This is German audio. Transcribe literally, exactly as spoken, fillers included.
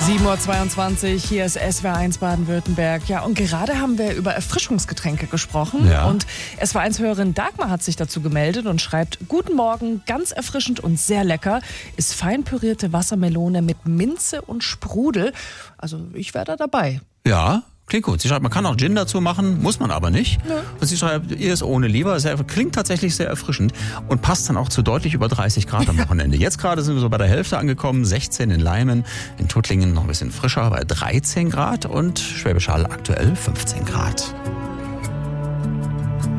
sieben Uhr zweiundzwanzig, hier ist S W R eins Baden-Württemberg. Ja, und gerade haben wir über Erfrischungsgetränke gesprochen. Ja. Und S W R eins-Hörerin Dagmar hat sich dazu gemeldet und schreibt: Guten Morgen, ganz erfrischend und sehr lecker ist fein pürierte Wassermelone mit Minze und Sprudel. Also ich wäre da dabei. Ja, klingt gut. Sie schreibt, man kann auch Gin dazu machen, muss man aber nicht. Nö. Und sie schreibt, ihr ist ohne Leber. Sehr, klingt tatsächlich sehr erfrischend und passt dann auch zu deutlich über dreißig Grad am Wochenende. Jetzt gerade sind wir so bei der Hälfte angekommen, sechzehn in Leimen, in Tuttlingen noch ein bisschen frischer bei dreizehn Grad und Schwäbisch Hall aktuell fünfzehn Grad.